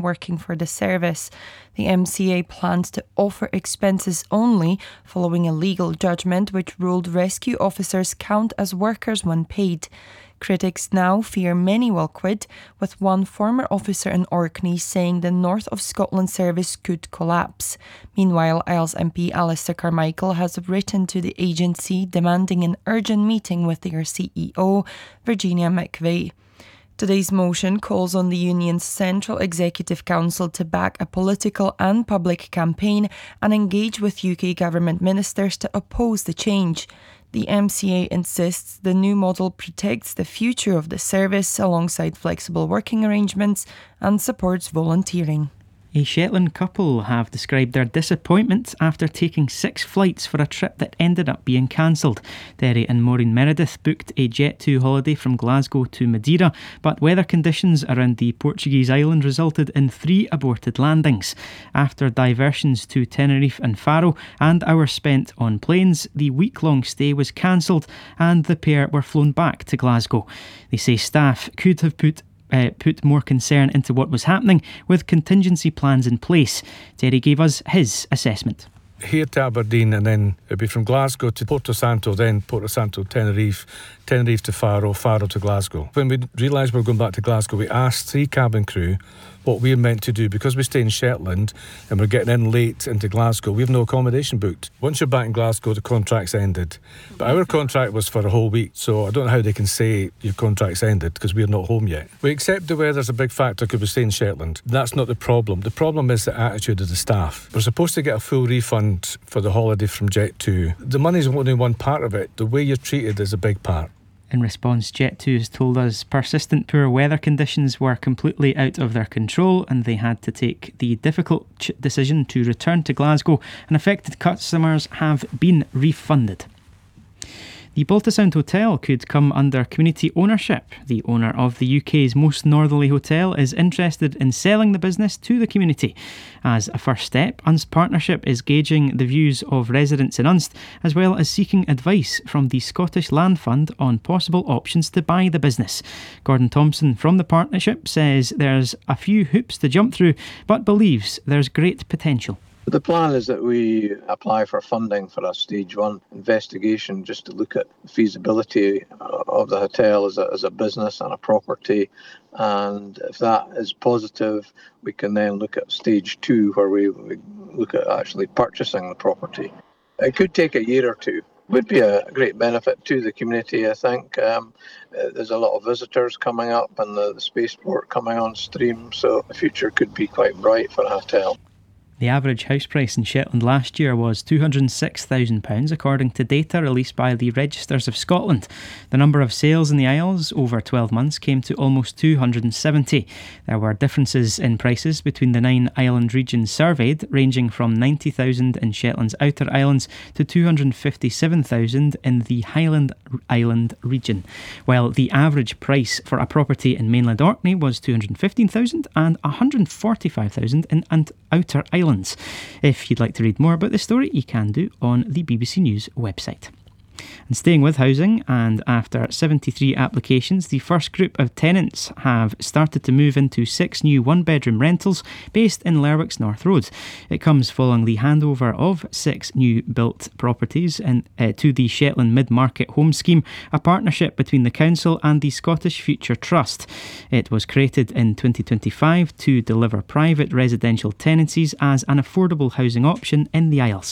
working for the service. The MCA plans to offer expenses only following a legal judgment which ruled rescue officers count as workers when paid. Critics now fear many will quit, with one former officer in Orkney saying the North of Scotland service could collapse. Meanwhile, Isles MP Alistair Carmichael has written to the agency demanding an urgent meeting with their CEO, Virginia McVeigh. Today's motion calls on the union's Central Executive Council to back a political and public campaign and engage with UK government ministers to oppose the change. The MCA insists the new model protects the future of the service alongside flexible working arrangements and supports volunteering. A Shetland couple have described their disappointment after taking 6 flights for a trip that ended up being cancelled. Derry and Maureen Meredith booked a Jet2 holiday from Glasgow to Madeira, but weather conditions around the Portuguese island resulted in 3 aborted landings. After diversions to Tenerife and Faro and hours spent on planes, the week-long stay was cancelled and the pair were flown back to Glasgow. They say staff could have put more concern into what was happening with contingency plans in place. Terry gave us his assessment. Here to Aberdeen, and then it'd be from Glasgow to Porto Santo, then Porto Santo, Tenerife to Faro, Faro to Glasgow. When we realised we were going back to Glasgow, we asked 3 cabin crew what we were meant to do. Because we stay in Shetland and we're getting in late into Glasgow, we have no accommodation booked. Once you're back in Glasgow, the contract's ended. But our contract was for a whole week, so I don't know how they can say your contract's ended because we're not home yet. We accept the weather's a big factor because we stay in Shetland. That's not the problem. The problem is the attitude of the staff. We're supposed to get a full refund for the holiday from Jet2. The money's only one part of it. The way you're treated is a big part. In response, Jet2 has told us persistent poor weather conditions were completely out of their control and they had to take the difficult decision to return to Glasgow, and affected customers have been refunded. The Baltasound Hotel could come under community ownership. The owner of the UK's most northerly hotel is interested in selling the business to the community. As a first step, Unst Partnership is gauging the views of residents in Unst, as well as seeking advice from the Scottish Land Fund on possible options to buy the business. Gordon Thompson from the partnership says there's a few hoops to jump through, but believes there's great potential. The plan is that we apply for funding for a stage 1 investigation just to look at the feasibility of the hotel as a business and a property. And if that is positive, we can then look at stage 2 where we look at actually purchasing the property. It could take a year or 2. Would be a great benefit to the community, I think. There's a lot of visitors coming up and the spaceport coming on stream, so the future could be quite bright for a hotel. The average house price in Shetland last year was £206,000 according to data released by the Registers of Scotland. The number of sales in the Isles over 12 months came to almost 270. There were differences in prices between the 9 island regions surveyed, ranging from £90,000 in Shetland's outer islands to £257,000 in the Highland Island region, while the average price for a property in mainland Orkney was £215,000 and £145,000 in outer islands. If you'd like to read more about this story, you can do on the BBC News website. And staying with housing, and after 73 applications, the first group of tenants have started to move into 6 new one-bedroom rentals based in Lerwick's North Road. It comes following the handover of 6 new built properties to the Shetland Mid-Market Home Scheme, a partnership between the council and the Scottish Future Trust. It was created in 2025 to deliver private residential tenancies as an affordable housing option in the Isles.